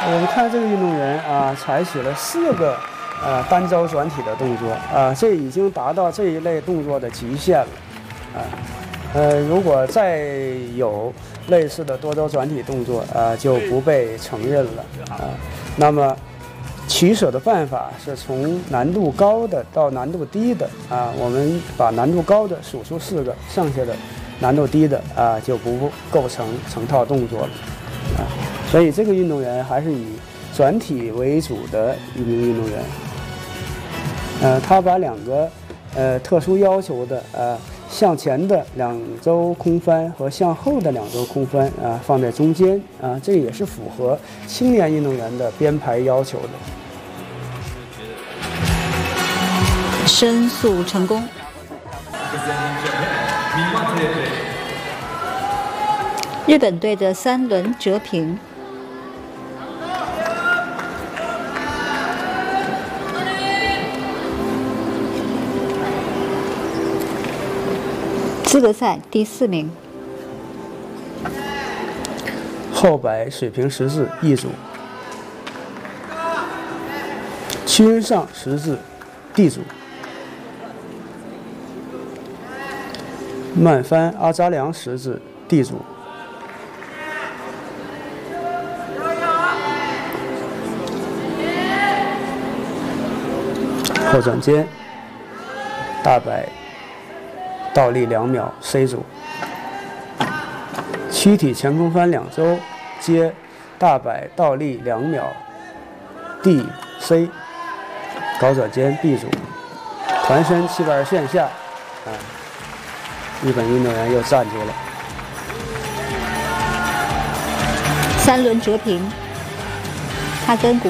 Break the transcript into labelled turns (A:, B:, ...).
A: 我们看这个运动员采取了4个单招转体的动作这已经达到这一类动作的极限了如果再有类似的多招转体动作就不被承认了那么取舍的办法是从难度高的到难度低的我们把难度高的数出4个，剩下的难度低的就不构成成套动作了所以这个运动员还是以转体为主的一名运动员他把2个特殊要求的向前的2周空翻和向后的2周空翻放在中间这也是符合青年运动员的编排要求的。
B: 申诉成功。日本队的3轮折平。资格赛第4名。
A: 后摆水平十字一组，屈身上十字 D 组，慢翻阿扎良十字 D 组，后转肩大摆倒立2秒 C 组，躯体前空翻2周接大摆倒立2秒 D C， 高转肩 B 组，团身气板线下日本运动员又站住了。
B: 3轮折平，他跟